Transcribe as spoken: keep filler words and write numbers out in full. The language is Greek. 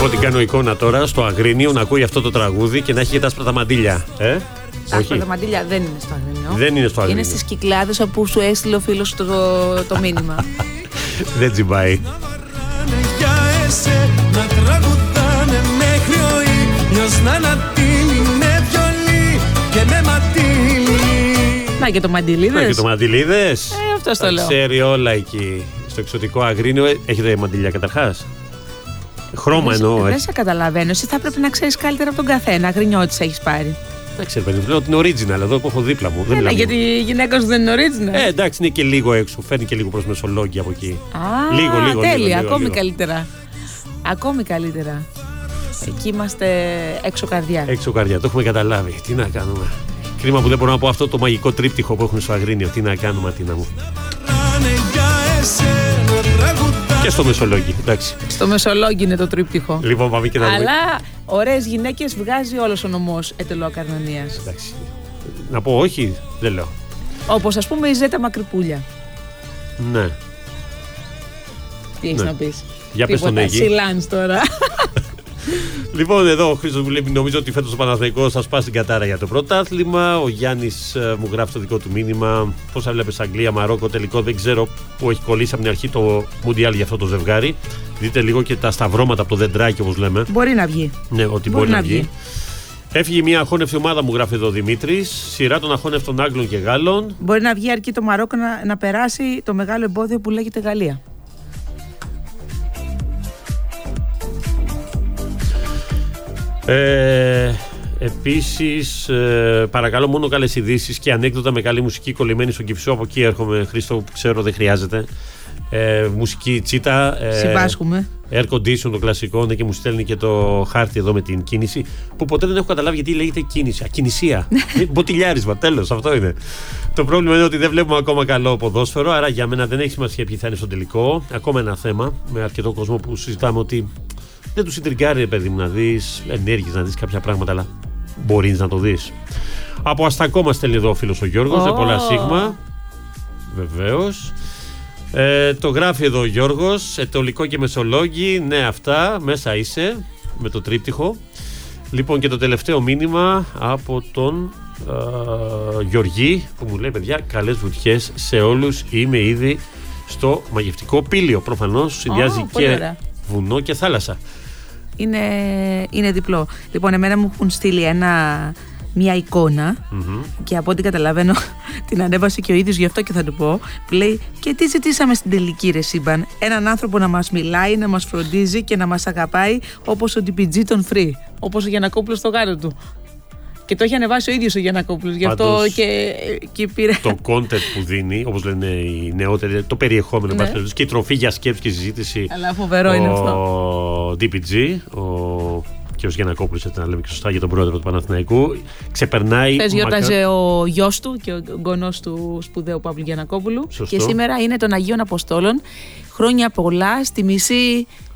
Λοιπόν, την κάνω εικόνα τώρα στο Αγρίνιο να ακούει αυτό το τραγούδι και να έχει και τα άσπρα τα μαντήλια. Ε? Τα άσπρα τα μαντήλια δεν είναι στο Αγρίνιο. Δεν είναι στο Αγρίνιο. Είναι στις Κυκλάδες όπου σου έστειλε ο φίλος το, το μήνυμα. Δεν τσιμπάει. Να και το μαντήλιδες. Να και το μαντήλιδες. Ε, αυτό το λέω. Ξέρει όλα εκεί. Στο εξωτικό Αγρίνιο έχετε μαντήλια καταρχάς. Χρώμα δεν, εννοώ. Δεν σε καταλαβαίνω. Εσύ θα πρέπει να ξέρεις καλύτερα από τον καθένα. Αγρινιώτης έχεις πάρει. Δεν ξέρω, παιδί μου. Λέω την original εδώ που έχω δίπλα μου. Έλα, γιατί η γυναίκα σου δεν είναι original. Ε, εντάξει, είναι και λίγο έξω. Φέρνει και λίγο προς Μεσολόγγι από εκεί. Α, λίγο, λίγο. Τέλεια, λίγο, λίγο, ακόμη λίγο. καλύτερα. Ακόμη καλύτερα. Εκεί είμαστε έξω καρδιά. Έξω καρδιά, το έχουμε καταλάβει. Τι να κάνουμε. Κρίμα που δεν μπορώ να πω αυτό το μαγικό τρίπτυχο που έχουν στο Αγρίνιο. Τι να κάνουμε, Ατίνα μου. Και στο Μεσολόγγι, εντάξει. Στο Μεσολόγγι είναι το τρίπτυχο. Λοιπόν, πάμε και να δούμε. Αλλά ωραίες γυναίκες βγάζει όλος ο νομός Ετωλοακαρνανίας. Εντάξει. Να πω όχι, δεν λέω. Όπως ας πούμε η Ζέτα Μακρυπούλια. Ναι. Τι έχεις Ναι. να πεις? Για πες τον Αίγη. Σιλάνς τώρα. Λοιπόν, εδώ ο Χρήστος μου λέει: νομίζω ότι φέτος ο Παναθηναϊκός θα σπάσει την κατάρα για το πρωτάθλημα. Ο Γιάννης ε, μου γράφει το δικό του μήνυμα. Πώς θα βλέπεις Αγγλία, Μαρόκο, τελικό. Δεν ξέρω που έχει κολλήσει από την αρχή το Μουντιάλ για αυτό το ζευγάρι. Δείτε λίγο και τα σταυρώματα από το δεντράκι, όπως λέμε. Μπορεί να βγει. Ναι, ότι μπορεί, μπορεί να, να βγει. βγει. Έφυγε μια αχώνευτη ομάδα, μου γράφει εδώ ο Δημήτρης. Σειρά των αχώνευτων Άγγλων και Γάλλων. Μπορεί να βγει αρκεί το Μαρόκο να, να περάσει το μεγάλο εμπόδιο που λέγεται Γαλλία. Ε, επίσης, ε, παρακαλώ μόνο καλές ειδήσεις και ανέκδοτα με καλή μουσική κολλημένη στον Κυφισό. Από εκεί έρχομαι, Χρήστο, που ξέρω δεν χρειάζεται. Ε, μουσική τσίτα. Ε, Συμπάσχουμε. Air condition το κλασικό, ναι, και μου στέλνει και το χάρτη εδώ με την κίνηση. Που ποτέ δεν έχω καταλάβει γιατί λέγεται κίνηση. Ακινησία. Μποτιλιάρισμα, τέλος, αυτό είναι. Το πρόβλημα είναι ότι δεν βλέπουμε ακόμα καλό ποδόσφαιρο. Άρα για μένα δεν έχει σημασία ποιοι θα είναι στο τελικό. Ακόμα ένα θέμα με αρκετό κόσμο που συζητάμε ότι δεν του συντριγκάρει, παιδί μου, να δεις ενέργειες, να δεις κάποια πράγματα, αλλά μπορείς να το δεις. Από Αστακό μας στέλνει εδώ ο φίλος ο Γιώργος, oh. με πολλά σίγμα. Βεβαίως. Ε, το γράφει εδώ ο Γιώργος, Ετωλικό και Μεσολόγγι. Ναι, αυτά, μέσα είσαι, με το τρίπτυχο. Λοιπόν, και το τελευταίο μήνυμα από τον ε, Γεωργή, που μου λέει: παιδιά, καλές βουτιές σε όλους. Είμαι ήδη στο μαγευτικό Πήλιο. Προφανώς συνδυάζει oh, και βουνό και θάλασσα. Είναι, είναι διπλό. Λοιπόν, εμένα μου έχουν στείλει ένα, μια εικόνα mm-hmm. και από ό,τι καταλαβαίνω την ανέβασε και ο ίδιος, γι' αυτό και θα του πω, που λέει: και τι ζητήσαμε στην τελική, ρε σύμπαν? Έναν άνθρωπο να μας μιλάει, να μας φροντίζει και να μας αγαπάει όπως ο ντι πι τζι των Free, όπως ο Γιαννακόπουλος στο γάρο του. Και το έχει ανεβάσει ο ίδιος ο Γιαννακόπουλος. Γι' αυτό και, και πήρε. Το content που δίνει, όπως λένε οι νεότεροι, το περιεχόμενο, ναι. Και η τροφή για σκέψη και συζήτηση. Αλλά φοβερό ο, είναι αυτό. Ο ντι πι τζι, ο κ. Γιαννακόπουλος, έτσι να λέμε και σωστά, για τον πρόεδρο του Παναθηναϊκού. Ξεπερνάει. Χθες γιόρταζε ο γιος του και ο γονός του σπουδαίου Παύλου Γιαννακόπουλου. Σωστό. Και σήμερα είναι των Αγίων Αποστόλων. Χρόνια πολλά στη μισή